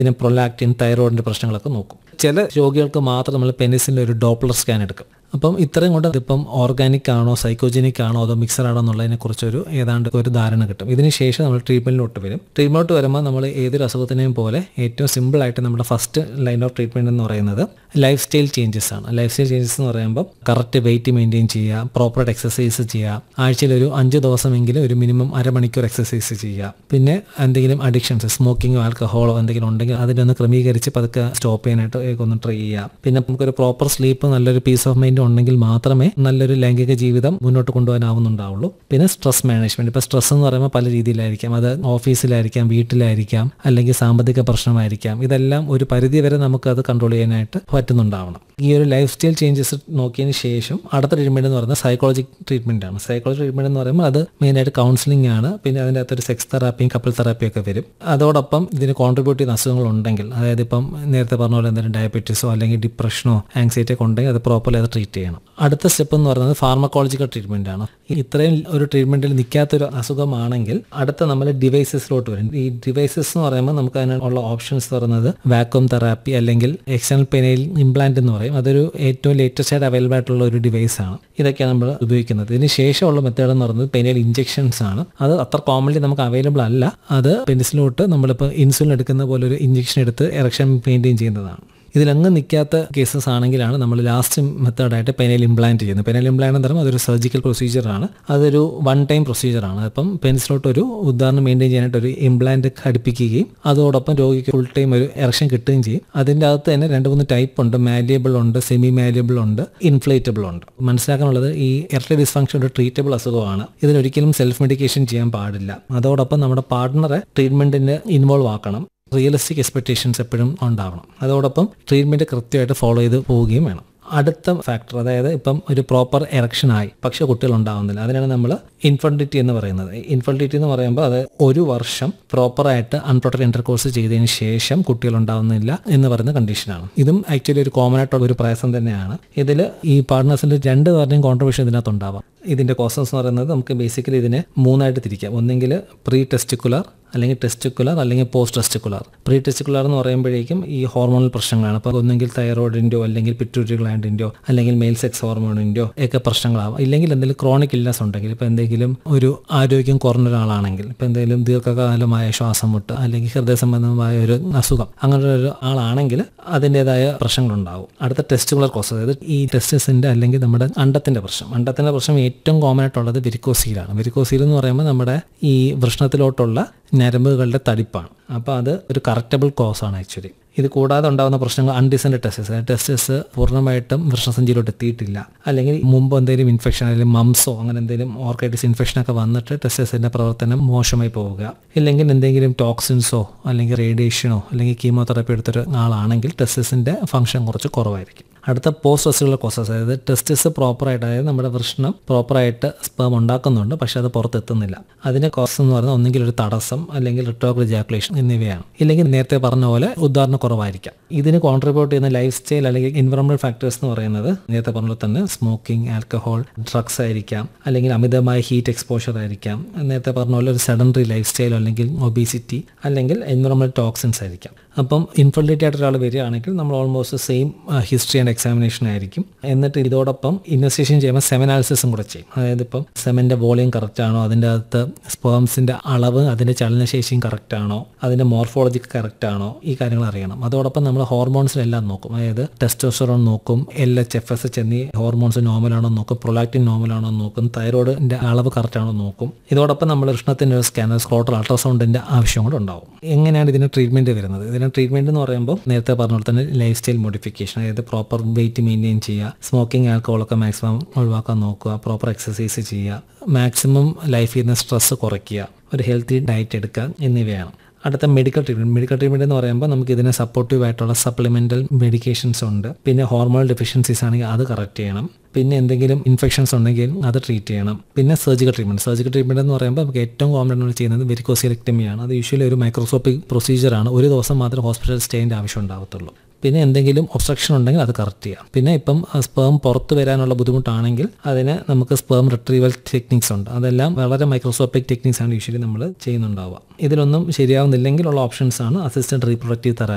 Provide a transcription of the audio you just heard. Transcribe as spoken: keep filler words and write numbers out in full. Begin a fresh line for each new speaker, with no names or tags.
പിന്നെ പ്രൊലാക്റ്റിൻ, തൈറോയിഡിൻ്റെ പ്രശ്നങ്ങളൊക്കെ നോക്കും. ചില രോഗികൾക്ക് മാത്രം നമ്മൾ പെനിസിലിൻ ഒരു ഡോപ്ലർ സ്കാൻ എടുക്കും. അപ്പം ഇത്രയും കൊണ്ട് ഇതിപ്പം ഓർഗാനിക് ആണോ സൈക്കോജനിക് ആണോ അതോ മിക്സഡ് ആണോ എന്നുള്ളതിനെ കുറിച്ചൊരു ഏതാണ്ട് ഒരു ധാരണ കിട്ടും. ഇതിന് ശേഷം നമ്മൾ ട്രീറ്റ്മെൻറ്റിലോട്ട് വരും. ട്രീറ്റ്മെൻറ്റ് വരുമ്പോൾ നമ്മൾ ഏതൊരു അസുഖത്തിനെയും പോലെ ഏറ്റവും സിമ്പിളായിട്ട് നമ്മുടെ ഫസ്റ്റ് ലൈൻ ഓഫ് ട്രീറ്റ്മെൻറ്റ് എന്ന് പറയുന്നത് ലൈഫ് സ്റ്റൈൽ ചേഞ്ചസ് ആണ്. ലൈഫ് സ്റ്റൈൽ ചേഞ്ചസ് എന്ന് പറയുമ്പോൾ കറക്റ്റ് വെയിറ്റ് മെയിൻറ്റെയിൻ ചെയ്യുക, പ്രോപ്പറായിട്ട് എക്സസൈസ് ചെയ്യുക, ആഴ്ചയിൽ ഒരു അഞ്ച് ദിവസമെങ്കിലും ഒരു മിനിമം അരമണിക്കൂർ എക്സസൈസ് ചെയ്യുക. പിന്നെ എന്തെങ്കിലും അഡിക്ഷൻസ് സ്മോക്കിങ്ങോ ആൽക്കഹോളോ എന്തെങ്കിലും ഉണ്ടെങ്കിൽ അതിനൊന്ന് ക്രമീകരിച്ച് പതുക്കെ സ്റ്റോപ്പ് ചെയ്യാനായിട്ട് ഒന്ന് ട്രൈ ചെയ്യുക. പിന്നെ നമുക്കൊരു പ്രോപ്പർ സ്ലീപ്പ്, നല്ലൊരു പീസ് ഓഫ് മൈൻഡ് ഉണ്ടെങ്കിൽ മാത്രമേ നല്ലൊരു ലൈംഗിക ജീവിതം മുന്നോട്ട് കൊണ്ടുപോകാനാവുന്നുണ്ടാവുള്ളൂ. പിന്നെ സ്ട്രെസ് മാനേജ്മെന്റ്. ഇപ്പോൾ സ്ട്രെസ് എന്ന് പറയുമ്പോൾ പല രീതിയിലായിരിക്കാം. അത് ഓഫീസിലായിരിക്കാം, വീട്ടിലായിരിക്കാം, അല്ലെങ്കിൽ സാമ്പത്തിക പ്രശ്നമായിരിക്കാം. ഇതെല്ലാം ഒരു പരിധി വരെ നമുക്കത് കൺട്രോൾ ചെയ്യാനായിട്ട് പറ്റുന്നുണ്ടാവണം. ഈ ഒരു ലൈഫ് സ്റ്റൈൽ ചേഞ്ചസ് നോക്കിയതിന് ശേഷം അടുത്ത ട്രീറ്റ്മെന്റ് എന്ന് പറയുന്നത് സൈക്കോളജി ട്രീറ്റ്മെന്റ് ആണ്. സൈക്കോളജി ട്രീറ്റ്മെന്റ് എന്ന് പറയുമ്പോൾ അത് മെയിനായിട്ട് കൗൺസിലിംഗ് ആണ്. പിന്നെ അതിൻ്റെ അകത്തൊരു സെക്സ് തെറാപ്പിയും കപ്പിൾ തെറാപ്പിയും ഒക്കെ വരും. അതോടൊപ്പം ഇതിന് കോൺട്രിബ്യൂട്ട് ചെയ്യുന്ന അസുഖങ്ങൾ ഉണ്ടെങ്കിൽ, അതായത് ഇപ്പം നേരത്തെ പറഞ്ഞ പോലെ എന്തെങ്കിലും ഡയബറ്റീസോ അല്ലെങ്കിൽ ഡിപ്രഷനോ ആങ്സൈറ്റി ഒക്കെ ഉണ്ടെങ്കിൽ അത് പ്രോപ്പർലി അത് ട്രീറ്റ് ചെയ്യണം. അടുത്ത സ്റ്റെപ്പ് എന്ന് പറയുന്നത് ഫാർമക്കോളജിക്കൽ ട്രീറ്റ്മെന്റ് ആണ്. ഇത്രയും ഒരു ട്രീറ്റ്മെന്റിൽ നിൽക്കാത്തൊരു അസുഖമാണെങ്കിൽ അടുത്ത നമ്മൾ ഡിവൈസസിലോട്ട് വരും. ഈ ഡിവൈസസ് എന്ന് പറയുമ്പോൾ നമുക്ക് അതിനുള്ള ഓപ്ഷൻസ് പറയുന്നത് വാക്വം തെറാപ്പി അല്ലെങ്കിൽ എക്സ്റ്റേണൽ പെനൈൽ ഇംപ്ലാന്റ് എന്ന് പറയും. അതൊരു ഏറ്റവും ലേറ്റസ്റ്റ് ആയിട്ട് അവൈലബിൾ ആയിട്ടുള്ള ഒരു ഡിവൈസ് ആണ്. ഇതൊക്കെയാണ് നമ്മൾ ഉപയോഗിക്കുന്നത്. ഇതിന് ശേഷമുള്ള മെത്തേഡ് എന്ന് പറയുന്നത് പെനൈൽ ഇഞ്ചെക്ഷൻസ് ആണ്. അത് അത്ര കോമൺലി നമുക്ക് അവൈലബിൾ അല്ല. അത് പെനിസിലോട്ട് നമ്മളിപ്പോൾ ഇൻസുലിൻ എടുക്കുന്ന പോലെ ഒരു ഇഞ്ചെക്ഷൻ എടുത്ത് എറക്ഷൻ മെയിൻറ്റെയിൻ ചെയ്യുന്നതാണ്. ഇതിലങ്ങ് നിൽക്കാത്ത കേസസ് ആണെങ്കിലാണ് നമ്മൾ ലാസ്റ്റ് മെത്തേഡായിട്ട് പെനൈൽ ഇംപ്ലാന്റ് ചെയ്യുന്നത്. പെനൈൽ ഇംപ്ലാന്റ് എന്ന് പറയുമ്പോൾ അതൊരു സർജിക്കൽ പ്രൊസീജിയറാണ്. അതൊരു വൺ ടൈം പ്രൊസീജിയറാണ്. അപ്പം പെനിസിലോട്ട് ഒരു ഉദാഹരണം മെയിൻറ്റെയിൻ ചെയ്യാനായിട്ട് ഒരു ഇംപ്ലാന്റ് ഘടിപ്പിക്കുകയും അതോടൊപ്പം രോഗിക്ക് ഫുൾ ടൈം ഒരു എറക്ഷൻ കിട്ടുകയും ചെയ്യും. അതിൻ്റെ അകത്ത് തന്നെ രണ്ട് മൂന്ന് ടൈപ്പ് ഉണ്ട്. മാലിയബിൾ ഉണ്ട്, സെമി മാലിയബിൾ ഉണ്ട്, ഇൻഫ്ലേറ്റബിൾ ഉണ്ട്. മനസ്സിലാക്കാനുള്ളത് ഈ എറക്ടൈൽ ഡിസ്ഫങ്ഷൻ ഒരു ട്രീറ്റബിൾ അസുഖമാണ്. ഇതിനൊരിക്കലും സെൽഫ് മെഡിക്കേഷൻ ചെയ്യാൻ പാടില്ല. അതോടൊപ്പം നമ്മുടെ പാർട്ട്ണറെ ട്രീറ്റ്മെന്റിന് ഇൻവോൾവ് ആക്കണം. റിയലിസ്റ്റിക് എക്സ്പെക്ടേഷൻസ് എപ്പോഴും ഉണ്ടാവണം. അതോടൊപ്പം ട്രീറ്റ്മെൻറ്റ് കൃത്യമായിട്ട് ഫോളോ ചെയ്ത് പോവുകയും വേണം. അടുത്ത ഫാക്ടർ, അതായത് ഇപ്പം ഒരു പ്രോപ്പർ എറക്ഷൻ ആയി പക്ഷേ കുട്ടികൾ ഉണ്ടാവുന്നില്ല, അതിനാണ് നമ്മൾ ഇൻഫെർട്ടിലിറ്റി എന്ന് പറയുന്നത്. ഇൻഫെർട്ടിലിറ്റി എന്ന് പറയുമ്പോൾ അത് ഒരു വർഷം പ്രോപ്പറായിട്ട് അൺപ്രൊട്ടക്റ്റഡ് ഇന്റർകോഴ്സ് ചെയ്തതിന് ശേഷം കുട്ടികൾ ഉണ്ടാവുന്നില്ല എന്ന് പറയുന്ന കണ്ടീഷനാണ്. ഇതും ആക്ച്വലി ഒരു കോമൺ ആയിട്ടുള്ള ഒരു പ്രയാസം തന്നെയാണ്. ഇതിൽ ഈ പാർട്ട്നേഴ്സിൻ്റെ രണ്ട് പേരുടെയും കോൺട്രിബ്യൂഷൻ ഇതിനകത്ത് ഉണ്ടാവാം. ഇതിൻ്റെ കോസസ് എന്ന് പറയുന്നത് നമുക്ക് ബേസിക്കലി ഇതിനെ മൂന്നായിട്ട് തിരിക്കാം. ഒന്നെങ്കിൽ പ്രീ ടെസ്റ്റിക്കുലർ, അല്ലെങ്കിൽ ടെസ്റ്റിക്കുലർ, അല്ലെങ്കിൽ പോസ്റ്റ് ടെസ്റ്റിക്കുലർ. പ്രീ ടെസ്റ്റിക്കുലർ എന്ന് പറയുമ്പോഴേക്കും ഈ ഹോർമോണൽ പ്രശ്നങ്ങളാണ്. അപ്പോൾ ഒന്നെങ്കിൽ തൈറോയിഡിൻ്റെയോ അല്ലെങ്കിൽ പിറ്റ്യൂട്ടറി ഗ്ലാൻഡിൻ്റെയോ അല്ലെങ്കിൽ മെയിൽ സെക്സ് ഹോർമോണിൻ്റെയോ ഒക്കെ പ്രശ്നങ്ങളാവാം. ഇല്ലെങ്കിൽ എന്തെങ്കിലും ക്രോണിക് ഇൽനസ് ഉണ്ടെങ്കിൽ, ഇപ്പോൾ എന്തെങ്കിലും ഒരു ആരോഗ്യം കുറഞ്ഞ ഒരാളാണെങ്കിൽ, ഇപ്പോൾ എന്തെങ്കിലും ദീർഘകാലമായ ശ്വാസം മുട്ട് അല്ലെങ്കിൽ ഹൃദയ സംബന്ധമായ ഒരു അസുഖം അങ്ങനെ ഒരു ആളാണെങ്കിൽ അതിൻ്റെതായ പ്രശ്നങ്ങളുണ്ടാവും. അടുത്ത ടെസ്റ്റിക്കുലർ കോസ്, അതായത് ഈ ടെസ്റ്റിസിൻ്റെ അല്ലെങ്കിൽ നമ്മുടെ അണ്ടത്തിൻ്റെ പ്രശ്നം. അണ്ടത്തിൻ്റെ പ്രശ്നം ഏറ്റവും കോമൺ ആയിട്ടുള്ളത് വെരിക്കോസീലാണ്. വെരിക്കോസീൽ എന്ന് പറയുമ്പോൾ നമ്മുടെ ഈ വൃഷ്ണത്തിലോട്ടുള്ള ഞരമ്പുകളുടെ തടിപ്പാണ്. അപ്പോൾ അത് ഒരു കറക്റ്റബിൾ കോസാണ് ആക്ച്വലി. ഇത് കൂടാതെ ഉണ്ടാകുന്ന പ്രശ്നങ്ങൾ അൺഡിസെൻഡ് ടെസ്റ്റസ്. ടെസ്റ്റസ് പൂർണ്ണമായിട്ടും വൃഷ്ണസഞ്ചിയിലോട്ട് എത്തിയിട്ടില്ല, അല്ലെങ്കിൽ മുമ്പ് എന്തെങ്കിലും ഇൻഫെക്ഷൻ അല്ലെങ്കിൽ മംസോ അങ്ങനെ എന്തെങ്കിലും ഓർക്കൈറ്റിസ് ഇൻഫെക്ഷനൊക്കെ വന്നിട്ട് ടെസ്റ്റസിൻ്റെ പ്രവർത്തനം മോശമായി പോവുക, ഇല്ലെങ്കിൽ എന്തെങ്കിലും ടോക്സിൻസോ അല്ലെങ്കിൽ റേഡിയേഷനോ അല്ലെങ്കിൽ കീമോതെറാപ്പി എടുത്തൊരു ആളാണെങ്കിൽ ടെസ്റ്റസിൻ്റെ ഫംഗ്ഷൻ കുറച്ച് കുറവായിരിക്കും. അടുത്ത പോസ്റ്റ് ടെസ്റ്റുകളുടെ കോസസ്, അതായത് ടെസ്റ്റിസ് പ്രോപ്പറായിട്ട്, അതായത് നമ്മുടെ വൃഷ്ണം പ്രോപ്പറായിട്ട് സ്പേം ഉണ്ടാക്കുന്നുണ്ട് പക്ഷെ അത് പുറത്തെത്തുന്നില്ല. അതിൻ്റെ കോസ് എന്ന് പറയുന്നത് ഒന്നെങ്കിൽ ഒരു തടസ്സം അല്ലെങ്കിൽ റിട്രോഗ്രേഡ് ഇജാക്കുലേഷൻ എന്നിവയാണ്. ഇല്ലെങ്കിൽ നേരത്തെ പറഞ്ഞ പോലെ ഉദാഹരണം കുറവായിരിക്കാം. ഇതിന് കോൺട്രിബ്യൂട്ട് ചെയ്യുന്ന ലൈഫ് സ്റ്റൈൽ അല്ലെങ്കിൽ എൻവയോൺമെന്റൽ ഫാക്ടേഴ്സ് എന്ന് പറയുന്നത് നേരത്തെ പറഞ്ഞ തന്നെ സ്മോക്കിംഗ്, ആൽക്കഹോൾ, ഡ്രഗ്സ് ആയിരിക്കാം, അല്ലെങ്കിൽ അമിതമായ ഹീറ്റ് എക്സ്പോഷർ ആയിരിക്കാം, നേരത്തെ പറഞ്ഞ പോലെ ഒരു സെഡൻറ്ററി ലൈഫ് സ്റ്റൈൽ അല്ലെങ്കിൽ ഒബീസിറ്റി, അല്ലെങ്കിൽ എൻവയോൺമെന്റൽ ടോക്സിൻസ് ആയിരിക്കാം. അപ്പം ഇൻഫെർട്ടിലിറ്റി ആയിട്ട് ഒരാൾ വരികയാണെങ്കിൽ നമ്മൾ almost same history and examination ആയിരിക്കും. എന്നിട്ട് ഇതോടൊപ്പം ഇൻവെസ്റ്റിഗേഷൻ ചെയ്യുമ്പോൾ സെമനാലിസിസും കൂടെ ചെയ്യും. അതായത് ഇപ്പം സെമൻ്റെ വോളിയം കറക്റ്റ് ആണോ, അതിൻ്റെ അകത്ത് സ്പേംസിൻ്റെ അളവ്, അതിൻ്റെ ചലനശേഷിയും കറക്റ്റ് ആണോ, അതിൻ്റെ മോർഫോളജി കറക്റ്റ് ആണോ, ഈ കാര്യങ്ങൾ അറിയണം. അതോടൊപ്പം നമ്മൾ ഹോർമോൺസിലെല്ലാം നോക്കും. അതായത് ടെസ്റ്റോസ്റ്ററോൺ നോക്കും, L H F S H എന്നീ ഹോർമോൺസ് നോർമലാണോ നോക്കും, പ്രൊലാക്റ്റിൻ നോർമലാണോ നോക്കും, തൈറോയിഡിൻ്റെ അളവ് കറക്റ്റ് ആണോ നോക്കും. ഇതോടൊപ്പം നമ്മൾ വൃഷ്ണത്തിൻ്റെ ഒരു സ്കാനർ, സ്ക്രോട്ടൽ അൾട്രാസൗണ്ടിൻ്റെ ആവശ്യം കൂടെ ഉണ്ടാവും. എങ്ങനെയാണ് ഇതിന് ട്രീറ്റ്മെൻറ്റ് വരുന്നത്? ഇതിന് ട്രീറ്റ്മെൻറ്റ് എന്ന് പറയുമ്പോൾ നേരത്തെ പറഞ്ഞ പോലെ തന്നെ ലൈഫ് സ്റ്റൈൽ മോഡിഫിക്കേഷൻ, അതായത് പ്രോപ്പർ വെയിറ്റ് മെയിൻറ്റെയിൻ ചെയ്യുക, സ്മോക്കിംഗ് ആൽക്കഹോളൊക്കെ മാക്സിമം ഒഴിവാക്കാൻ നോക്കുക, പ്രോപ്പർ എക്സസൈസ് ചെയ്യുക, മാക്സിമം ലൈഫിൽ നിന്ന് സ്ട്രെസ് കുറയ്ക്കുക, ഒരു ഹെൽത്തി ഡയറ്റ് എടുക്കുക എന്നിവയാണ്. അടുത്ത മെഡിക്കൽ ട്രീറ്റ്മെൻറ്റ്. മെഡിക്കൽ ട്രീറ്റ്മെൻറ്റ് എന്ന് പറയുമ്പോൾ നമുക്ക് ഇതിന് സപ്പോർട്ടീവ് ആയിട്ടുള്ള സപ്ലിമെൻ്റൽ മെഡിക്കേഷൻസ് ഉണ്ട്. പിന്നെ ഹോർമോണൽ ഡെഫിഷ്യൻസീസ് ആണെങ്കിൽ അത് കറക്റ്റ് ചെയ്യണം. പിന്നെ എന്തെങ്കിലും ഇൻഫെക്ഷൻസ് ഉണ്ടെങ്കിൽ അത് ട്രീറ്റ് ചെയ്യണം. പിന്നെ സർജിക്കൽ ട്രീറ്റ്മെൻറ്റ്. സർജിക്കൽ ട്രീറ്റ്മെൻറ്റ് എന്ന് പറയുമ്പോൾ നമുക്ക് ഏറ്റവും കോമൺ ആയിട്ട് ചെയ്യുന്നത് വെരിക്കോസിലെക്ടമിയാണ്. അത് യൂഷ്വലി ഒരു മൈക്രോസ്കോപ്പിക് പ്രൊസീജിയറാണ്. ഒരു ദിവസം മാത്രമേ ഹോസ്പിറ്റൽ സ്റ്റേയിൻ്റെ ആവശ്യം ഉണ്ടാകത്തുള്ളൂ. പിന്നെ എന്തെങ്കിലും ഒബ്സ്ട്രക്ഷൻ ഉണ്ടെങ്കിൽ അത് കറക്റ്റ് ചെയ്യാം. പിന്നെ ഇപ്പം സ്പേം പുറത്ത് വരാനുള്ള ബുദ്ധിമുട്ടാണെങ്കിൽ അതിന് നമുക്ക് സ്പേം റിട്രീവൽ ടെക്നിക്സ് ഉണ്ട്. അതെല്ലാം വളരെ മൈക്രോസ്കോപ്പിക് ടെക്നിക്സ് ആണ് യൂഷ്വലി നമ്മൾ ചെയ്യുന്നുണ്ടാവുക. ഇതിലൊന്നും ശരിയാവുന്നില്ലെങ്കിൽ ഉള്ള ഓപ്ഷൻസ് ആണ് അസിസ്റ്റഡ് റീപ്രൊഡക്റ്റീവ് തെറാപ്പി.